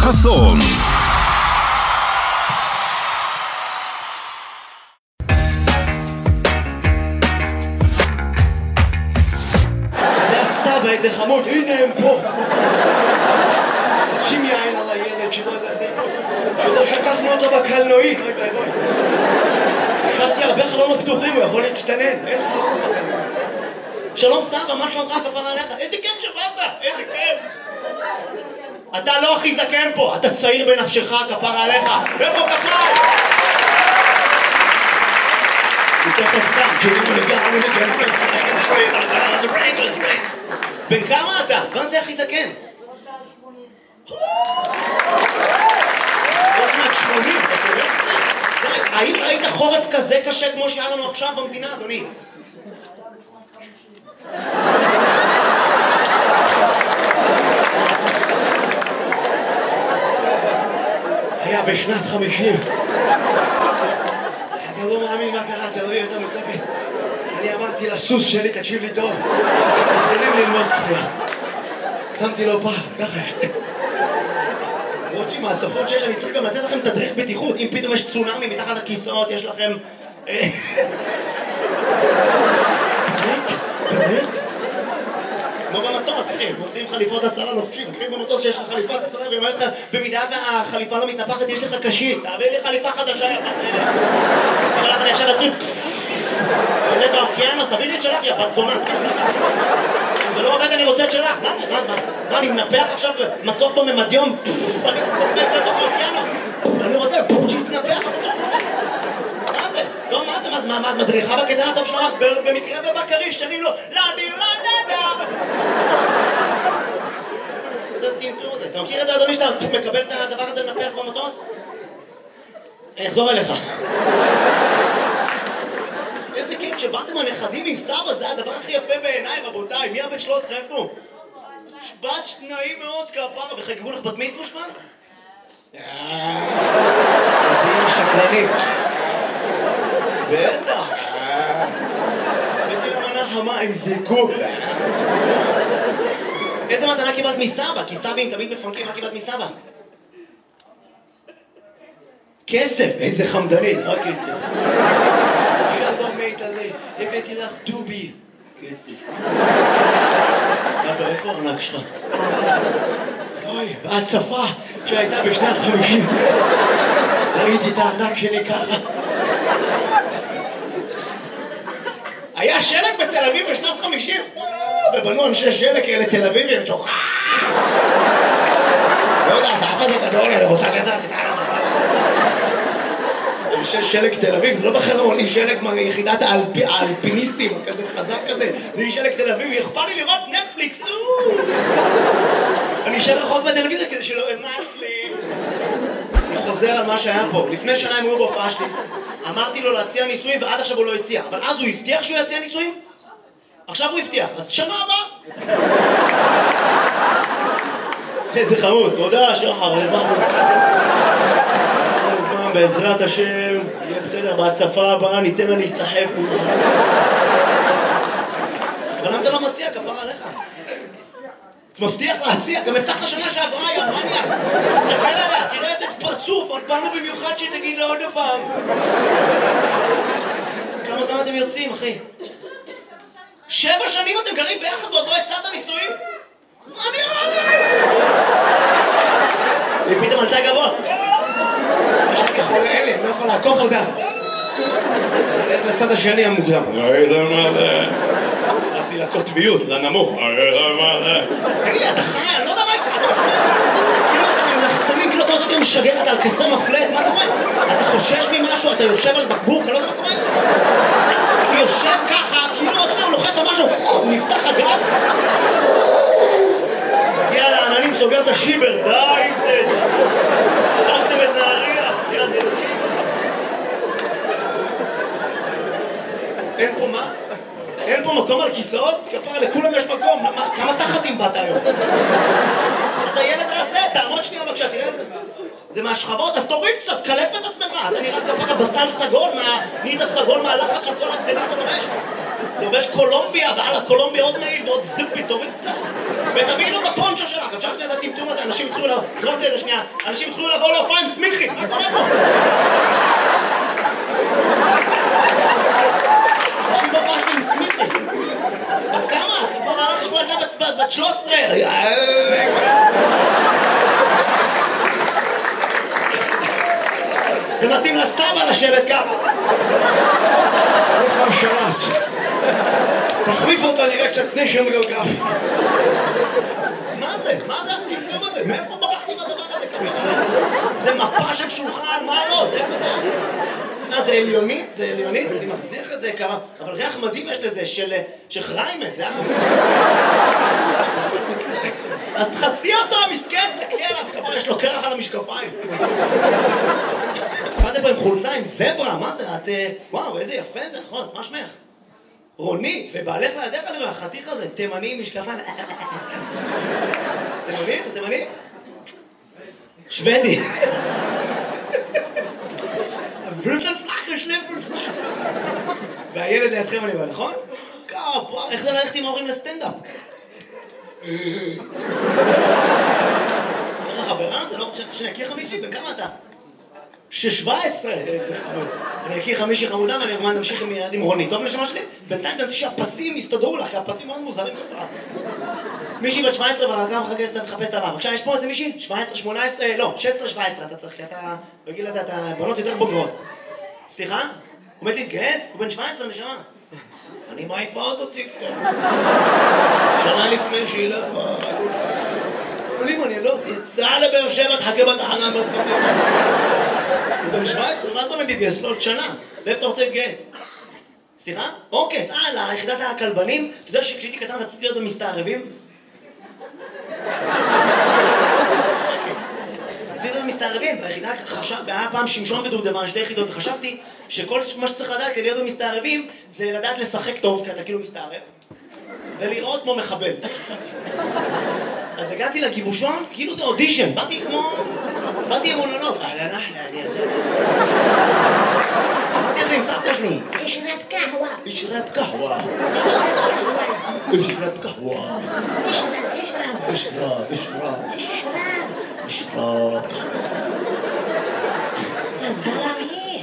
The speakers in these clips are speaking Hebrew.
חסון. זה הסבא, איזה חמוד, הנה הם פה. שים יין על הילד שלא שקחנו אותו בקלנועית. השארתי הרבה חלונות פתוחים, הוא יכול להצטנן, אין חלונות בקלנועית. שלום סבא, מה שלומך כפרה עליך? איזה כיף שבאת, איזה כיף. אתה לא הכי זקן פה, אתה צעיר בנפשך כפרה עליך. איפה כפרה? תכף כאן, תראו לגמרי בן כמה אתה? מה זה הכי זקן? עוד מעט 80, האם ראית חורף כזה קשה כמו שהיה לנו עכשיו במדינה, אדוני? היה בשנת 50. אתה לא מאמין מה קרה, אתה לא יהיה יותר מצפת. אני אמרתי לסוס שלי, תקשיב לי טוב, מתחילים ללמוד צפייה. שמתי לו פעם, ככה רוטשי מהצפון שיש, אני צריך גם לתת לכם תדריך בטיחות. אם פתאום יש צונאמי מתחת לכיסאות, יש לכם... באמת? כמו במטוס, אחי, מוצאים חליפות הצלה לובשים, אחי במטוס שיש לך חליפת הצלה ואומר לך, במידה והחליפה לא מתנפחת, יש לך קשית, תעביר לי חליפה חדשה, יא בת אלה. אומר לך, אני עכשיו אצלי, עולה באוקיינוס, תביא לי את שלך, יא בת זונה. אם זה לא עובד, אני רוצה את שלך. מה זה? מה, אני מנפח עכשיו מצוף בממדיום, אני קופץ לתוך האוקיינוס. אני רוצה שיתנפח, מה זה? טוב, מה זה? מה, את מדריכה בקטן הטוב שלך? במקרה ובקריש, שרים לו, לא, אני לא נדע. זה טינטור הזה. אתה מכיר את זה, אדוני, שאתה מקבל את הדבר הזה לנפח במטוס? אני אחזור אליך. איזה כיף שבאתם הנכדים עם סבא, זה הדבר הכי יפה בעיניי, רבותיי. מי הבן 13? איפה? בת שניים מאוד כפרה, וחגגו לך בת מצווה שמן? זה יהיה שקרנית. בטח. הבאתי למנה חמה עם זיקוק. איזה מתנה קיבלת מסבא? כי סבים תמיד מפנקים, מה קיבלת מסבא? כסף! איזה חמדנית, מה כסף? שלום מיטלי, הבאתי לך דובי. כסף. סבא, איפה הארנק שלך? אוי, בהצפה שהייתה בשנת 50. ראיתי את הארנק שלי ככה. היה שלג בתל אביב בשנת 50? ובנו אנשי שלג כאלה תל אביבים, שוחה! לא יודע, אתה אף הזה גדול, אני רוצה גזר קטנה. אנשי שלג תל אביב, זה לא בחרון, היא שלג מיחידת האלפיניסטים, כזה חזק כזה, זה היא שלג תל אביב, אכפת לי לראות נטפליקס, אני אשאר רחוק בטלוויזיה כדי שלא אמס לי. אני חוזר על מה שהיה פה, לפני שנה הם היו בהופעה שלי, אמרתי לו להציע ניסויים ועד עכשיו הוא לא הציע, אבל אז הוא הבטיח שהוא יציע ניסויים? עכשיו הוא הבטיח, אז שנה הבאה. איזה חמוד, תודה שחר, הבנו. זמן בעזרת השם, יהיה בסדר, בהצפה הבאה ניתן לה להיסחף. אבל למה אתה לא מציע, כפרה עליך? אתה מבטיח להציע, גם הבטחת שנה שעברה, יא מניאק. תסתכל עליה, תראה איזה פרצוף, עוד באנו במיוחד שתגיד לה עוד פעם. כמה זמן אתם יוצאים, אחי? 7 שנים אתם גרים ביחד ועוד לא הצעת נישואים? מה אני אמרתי? היא פתאום עלתה גבוה. יש לי חולה אלה, לא יכול לעקוף אותה. הולך לצד השני המוקדם. הלכתי לקוטביות, לנמוך. תגיד לי, אתה חי? אני לא יודע מה איתך. כאילו אתה מלחצנים, כאילו אתה עוד שנייה משגר, אתה על כסר מפלט, מה קורה? אתה חושש ממשהו, אתה יושב על בקבוק, אני לא יודע מה קורה איתך. הוא יושב ככה, כאילו עוד שנייה הוא לוחץ על משהו, נפתח הגג. מגיע לעננים, סוגר את השיבר, די עם זה. הרגתם את נהריה, יד אלוקים. אין פה מה? אין פה מקום על כיסאות? כפרה, לכולם יש מקום. כמה תחתים באת היום? אתה ילד רזה, תעמוד שנייה בבקשה, תראה את זה. זה מהשכבות, אז תוריד קצת, קלף את עצמך. אתה נראה כפרה בצל סגול, נהיית סגול מהלחץ של כל הבגדים אתה לובש. לובש קולומביה, ועל הקולומביה עוד מעיל ועוד זיפי, תוריד קצת. ותביאי לו את הפונצ'ו שלך, אפשר לקראת הטמטום הזה, אנשים התחילו לבוא, זרוק לי לשנייה, אנשים התחילו לבוא להופעה עם סמיכי, מה קורה פה? אנשים בהופעה שלי עם סמיכי. בת כמה? כבר הלך לשמוע ילדה בת 13. זה מתאים לסבא לשבת ככה. איפה השלט? תחליף אותו נראה קצת נשם גלגל. מה זה? מה זה הטמטום הזה? מאיפה ברחתי מהדבר הזה ככה? זה מפה של שולחן, מה לא? זה מה? זה עליונית? זה עליונית? אני מחזיר את זה כמה, אבל ריח מדהים יש לזה של חריימה, זה אז תחסי אותו, המסכן, תקלי עליו, כמה יש לו קרח על המשקפיים. באתם פה עם חולצה עם זברה, מה זה? את... וואו, איזה יפה זה, נכון, מה שמך? רונית, ובעלך לידך אני רואה, החתיך הזה, תימני עם משקפיים. תימני? אתה תימני? שוודי. והילד לידכם אני רואה, נכון? כפה, איך זה ללכת עם ההורים לסטנדאפ? איך החברה? אתה לא רוצה שאני אכיר חמישי? בן כמה אתה? 17! איזה חמוד. אני אכיר חמישי חמודה ואני אגמן נמשיך עם ילד עם רונית. טוב לשמה שלי? בינתיים תנסי שהפסים יסתדרו לך, כי הפסים מאוד מוזרים כפרה. מישהי בת 17 ורקה מחפש את הבא. בבקשה, יש פה איזה מישהי? 17, 18, לא, 16, 17 אתה צריך, כי אתה, בגיל הזה אתה בנות יותר בוגרות. סליחה? הוא עומד להתגייס? הוא בן 17 נשמה. אני מעיפה אותו טיקטוק. שנה לפני שילך ברגול. אבל אם אני לא תצא לבאר שבע, תחכה בתחנה המרכזית. הוא בן 17, מה זה עומד להתגייס? לא, עוד שנה. ואיפה אתה רוצה להתגייס? סליחה? אוקיי, צהלה, יחידת הכלבנים. אתה יודע שכשהייתי קטן רציתי להיות במסתערבים? רציתי להיות במסתערבים, והיחידה היה פעם שמשון ודובדבן, 2 יחידות, וחשבתי שכל מה שצריך לדעת כדי להיות במסתערבים זה לדעת לשחק טוב, כי אתה כאילו מסתערב, ולראות כמו מחבל. אז הגעתי לגיבושון, כאילו זה אודישן, באתי עם מונולוג. אני אעשה. אמרתי על זה עם סבתא שלי. אשרב קהווה. אשרב קהווה. אשרב קהווה. אשרב. זלמי.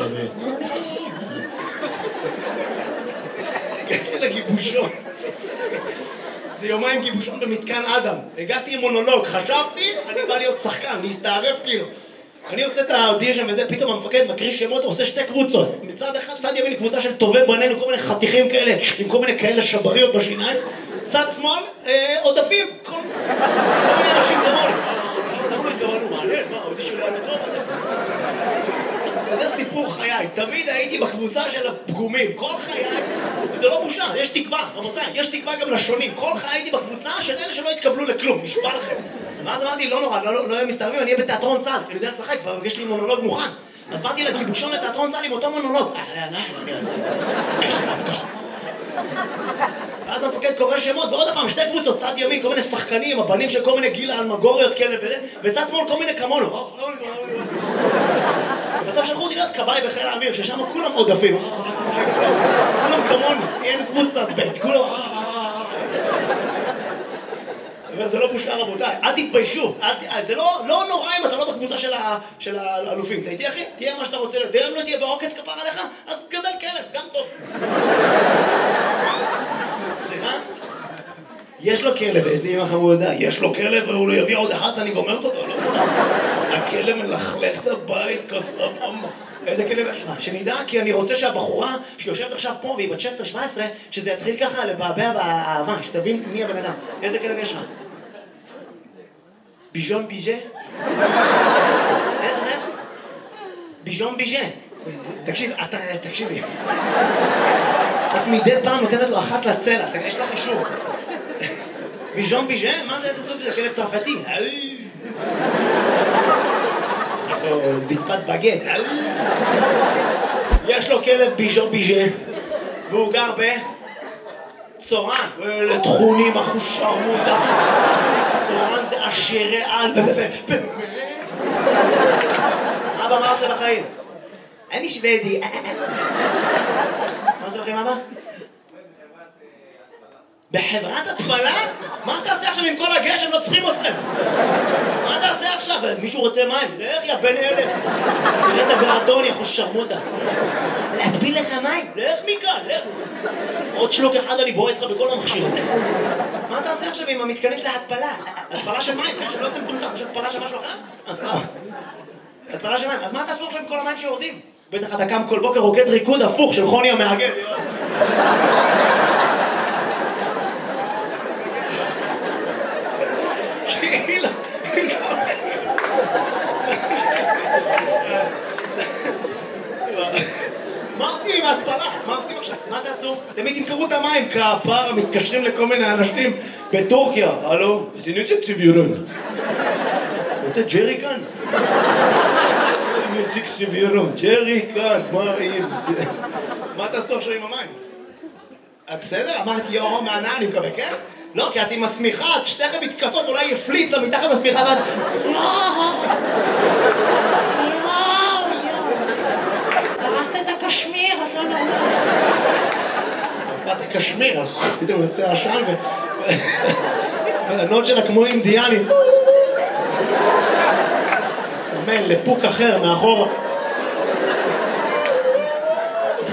הגעתי לגיבושון. זה יומיים גיבושון במתקן אדם. הגעתי עם מונולוג, חשבתי, אני בא להיות שחקן, להסתערף כאילו. אני עושה את האודישן וזה, פתאום המפקד מקריא שמות, עושה 2 קבוצות. מצד אחד, צד ימין קבוצה של טובי בנינו, כל מיני חתיכים כאלה, עם כל מיני כאלה שבריות בשיניים. צד שמאל, עודפים, כל מיני אנשים כמוני. למה התכוונו, מעניין, מה, האודישן לא היה טוב? וזה סיפור חיי, תמיד הייתי בקבוצה של הפגומים, כל חיי, וזה לא בושה, יש תקווה, רבותיי, יש תקווה גם לשונים, כל חיי הייתי בקבוצה של אלה שלא התקבלו לכלום, נשבע לכם. ואז אמרתי, לא נורא, לא יהיה מסתערבים, אני אהיה בתיאטרון צה"ל, אני יודע לשחק, כבר יש לי מונולוג מוכן. אז באתי לגיבושון לתיאטרון צה"ל עם אותו מונולוג. ואז המפקד קורא שמות, ועוד הפעם 2 קבוצות, צד ימין, כל מיני שחקנים, הבנים של כל מיני גילה אלמגוריות כאלה וזה, וצד שמאל כל מיני כמונו. בסוף שלחו אותי להיות כבאי בחיל האוויר, ששם כולם עודפים. כולם כמוני, אין קבוצה ב', כולם... וזה לא בושה רבותיי, אל תתביישו, זה לא נורא אם אתה לא בקבוצה של האלופים. אתה איתי אחי? תהיה מה שאתה רוצה להיות, ואם לא תהיה בעוקץ כפר עליך, אז גדל כלב, גם טוב. סליחה? יש לו כלב, איזה אמא חמודה, יש לו כלב והוא לא יביא עוד אחת, אני גומרת אותו, לא? הכלב מלכלך את הבית כסבבה. איזה כלב יש לך? שנדע, כי אני רוצה שהבחורה שיושבת עכשיו פה והיא בת 16-17, שזה יתחיל ככה לבעבע באהבה, שתבין מי הבן אדם. איזה כלב יש לך? ביז'ון ביז'ה? איך? ביז'ון ביז'ה. תקשיבי. את מדי פעם נותנת לו אחת לצלע, יש לך אישור. ביז'ון ביז'ה? מה זה איזה סוג של כלב צרפתי? זקפת בגט. יש לו כלב ביז'ון ביז'ה והוא גר בצורן. לתכונים אחוש שרמוטה. צורן זה עשירי על. אבא, מה עושה בחיים? אני שוודי. מה עושה בחיים אבא? בחברת התפלה? מה תעשה עכשיו עם כל הגשם? לא צריכים אתכם. מה תעשה עכשיו? מישהו רוצה מים? לך יא בן אלף. תראה את הגרדון, יכול שרמוטה. להטביל לך מים? לך מכאן, לך. עוד שלוק אחד אני בועט לך בכל המכשיר הזה. מה תעשה עכשיו עם המתקנית להתפלה? התפלה של מים, כן? שלא יוצא מטומטם, יש התפלה של משהו אחר? אז מה? התפלה של מים. אז מה תעשו עכשיו עם כל המים שיורדים? בטח אתה קם כל בוקר רוקד ריקוד הפוך של חוני המאגד. כאילו... מה עושים עם ההתפלה? מה עושים עכשיו? מה תעשו? תמיד תמכרו את המים, כפר, מתקשרים לכל מיני אנשים בטורקיה. הלו? וסיניצ'ק ציביורון. רוצה ג'רי כאן? סיניצ'ק ציביורון. ג'רי כאן, מה אם? מה תעשו עכשיו עם המים? בסדר? אמרתי יואו מהנאה, אני מקווה, כן? לא, כי את עם השמיכה, את שתיכם מתכסות, אולי יפליצה מתחת לשמיכה ואת... הרסת את הקשמיר, את לא נורמלית. שרפת הקשמיר, פתאום יוצא עשן ו... הענות שלה כמו אינדיאנים. סמן לפוק אחר מאחור.